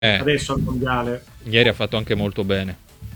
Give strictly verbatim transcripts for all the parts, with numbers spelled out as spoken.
eh, adesso al mondiale. Ieri ha fatto anche molto bene.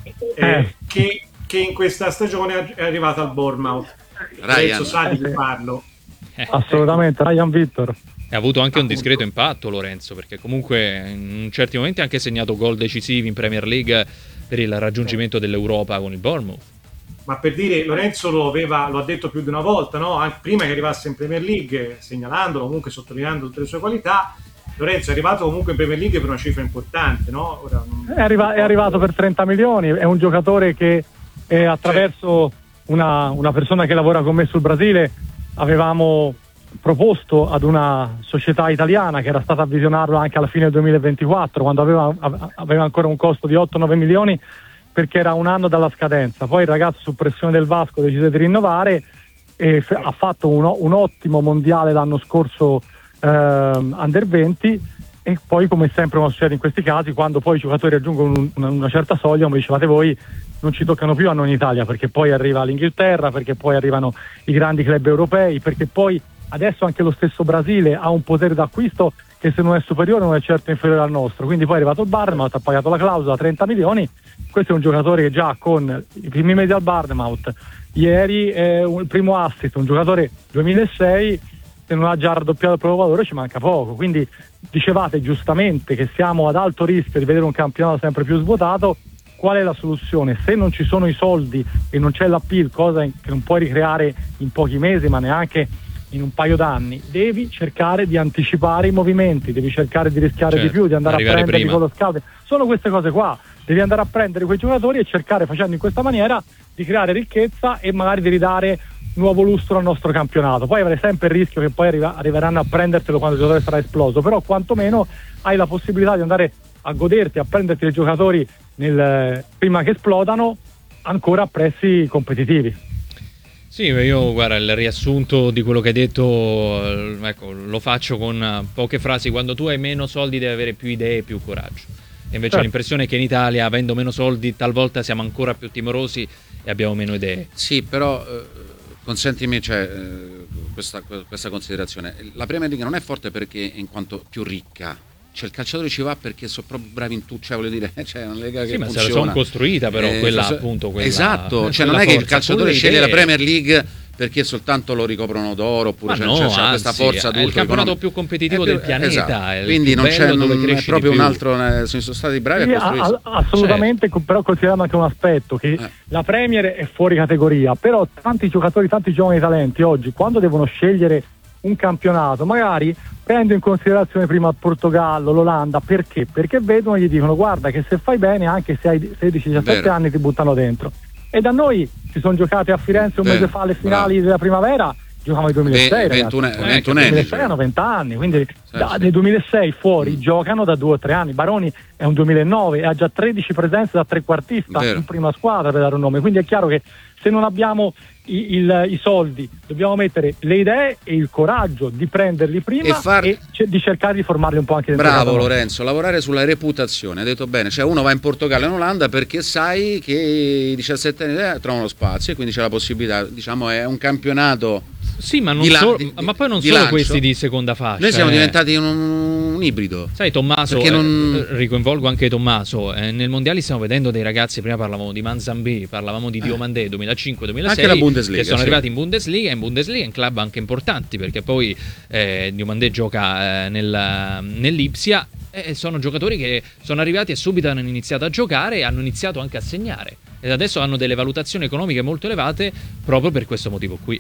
Eh, che, che in questa stagione è arrivato al Bournemouth. Adesso sa di chi parlo. Eh, Assolutamente, ecco. Ryan Victor. Ha avuto anche un discreto impatto Lorenzo, perché comunque in certi momenti ha anche segnato gol decisivi in Premier League per il raggiungimento dell'Europa con il Bournemouth. Ma per dire, Lorenzo lo, aveva, lo ha detto più di una volta, no? Anche prima che arrivasse in Premier League, segnalandolo, comunque sottolineando tutte le sue qualità. Lorenzo è arrivato comunque in Premier League per una cifra importante, no? Ora non... è, arriva- è arrivato per trenta milioni, è un giocatore che è attraverso una, una persona che lavora con me sul Brasile avevamo proposto ad una società italiana che era stata a visionarlo anche alla fine del duemilaventiquattro, quando aveva, aveva ancora un costo di otto nove milioni, perché era un anno dalla scadenza. Poi il ragazzo, su pressione del Vasco, decise di rinnovare e f- ha fatto un, un ottimo mondiale l'anno scorso, eh, under venti, e poi, come sempre succede in questi casi, quando poi i giocatori raggiungono un, una, una certa soglia, come dicevate voi, non ci toccano più a noi in Italia, perché poi arriva l'Inghilterra, perché poi arrivano i grandi club europei, perché poi adesso anche lo stesso Brasile ha un potere d'acquisto che, se non è superiore, non è certo inferiore al nostro. Quindi poi è arrivato il Bournemouth, ha pagato la clausola trenta milioni. Questo è un giocatore che già con i primi mesi al Bournemouth, ieri è un, il primo assist, un giocatore duemilasei, se non ha già raddoppiato il proprio valore ci manca poco. Quindi dicevate giustamente che siamo ad alto rischio di vedere un campionato sempre più svuotato. Qual è la soluzione? Se non ci sono i soldi e non c'è l'appeal, cosa che non puoi ricreare in pochi mesi ma neanche in un paio d'anni, devi cercare di anticipare i movimenti, devi cercare di rischiare certo, di più, di andare a prenderli prima. con lo scout. Sono queste cose qua, devi andare a prendere quei giocatori e cercare, facendo in questa maniera, di creare ricchezza e magari di ridare nuovo lustro al nostro campionato. Poi avrai sempre il rischio che poi arriva, arriveranno a prendertelo quando il giocatore sarà esploso, però quantomeno hai la possibilità di andare a goderti, a prenderti i giocatori nel, prima che esplodano, ancora a prezzi competitivi. Sì, io guarda, il riassunto di quello che hai detto, ecco, lo faccio con poche frasi. Quando tu hai meno soldi devi avere più idee e più coraggio. E invece certo. L'impressione è che in Italia, avendo meno soldi, talvolta siamo ancora più timorosi e abbiamo meno idee. Sì, però eh, consentimi cioè, eh, questa, questa considerazione. La Premier League non è forte perché in quanto più ricca. Cioè il calciatore ci va perché sono proprio bravi in tutto, cioè voglio dire, c'è una lega che sì, ma funziona. se la sono costruita però eh, quella so, appunto quella, esatto, cioè quella non è che il forza, calciatore sceglie la Premier League perché soltanto lo ricoprono d'oro oppure c'è, no, c'è, anzi, c'è questa forza è il campionato più competitivo più, del pianeta, esatto. è Quindi non c'è non è proprio un altro, eh, sono stati bravi sì, a costruire. Assolutamente, certo. Però consideriamo anche un aspetto che eh. la Premier è fuori categoria, però tanti giocatori, tanti giovani talenti oggi, quando devono scegliere un campionato, magari prendo in considerazione prima il Portogallo, l'Olanda. Perché? Perché vedono e gli dicono: guarda che se fai bene, anche se hai sedici diciassette anni, ti buttano dentro. E da noi si sono giocate a Firenze un Vero. mese fa le finali Bravo. della primavera, giocavamo nel duemilasei, ventuno, ragazzi. ventuno anni, duemilasei hanno venti anni, quindi sì, da, sì. nel duemilasei fuori mm. giocano da due o tre anni. Baroni è un duemilanove e ha già tredici presenze da trequartista Vero. in prima squadra, per dare un nome. Quindi è chiaro che se non abbiamo i, il, i soldi, dobbiamo mettere le idee e il coraggio di prenderli prima e, far... e c- di cercare di formarli un po' anche dentro. Bravo Lorenzo, lavorare sulla reputazione, hai detto bene, cioè uno va in Portogallo e in Olanda perché sai che i diciassette anni eh, trovano spazio e quindi c'è la possibilità, diciamo è un campionato. Sì, ma, non di solo, di, ma poi non di solo lancio. Questi di seconda fascia. Noi siamo eh. diventati un, un ibrido. Sai Tommaso, eh, non... ricoinvolgo anche Tommaso, eh, nel mondiale stiamo vedendo dei ragazzi, prima parlavamo di Manzambì, parlavamo di Diomandé duemilacinque duemilasei, anche la Bundesliga, che sono sì. arrivati in Bundesliga e in Bundesliga in club anche importanti, perché poi eh, Diomandé gioca eh, nel, nell'Ipsia e sono giocatori che sono arrivati e subito hanno iniziato a giocare e hanno iniziato anche a segnare ed adesso hanno delle valutazioni economiche molto elevate proprio per questo motivo qui.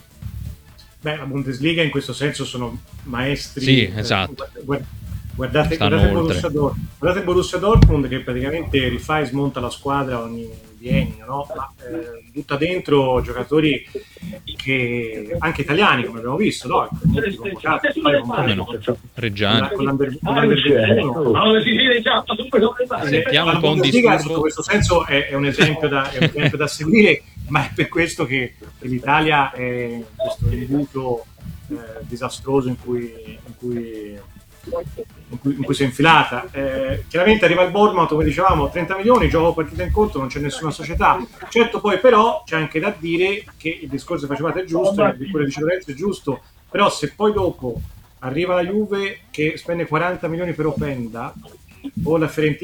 Beh, la Bundesliga in questo senso sono maestri. Sì, esatto. Guardate, guardate, Borussia Dortmund, guardate Borussia Dortmund che praticamente rifà e smonta la squadra ogni biennio, no? Ma eh, butta dentro giocatori che anche italiani, come abbiamo visto, no? Reggiani. Con l'Under ventuno. Sentiamo un po' un disturbo. In questo senso è, è un esempio da, è un esempio da seguire, ma è per questo che, che l'Italia è in questo imbuto eh, disastroso in cui, in cui In cui, in cui si è infilata. Eh, chiaramente arriva il Bournemouth, come dicevamo, trenta milioni, gioco partita in conto, non c'è nessuna società. Certo, poi però c'è anche da dire che il discorso che facevate è giusto, il quello di Lorenzo è giusto, però se poi dopo arriva la Juve che spende quaranta milioni per Openda o la Fiorentina